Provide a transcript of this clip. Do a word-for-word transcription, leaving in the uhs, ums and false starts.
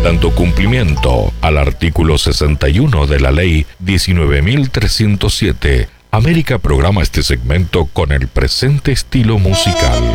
dando cumplimiento al artículo sesenta y uno de la Ley diecinueve mil trescientos siete. América programa este segmento con el presente estilo musical.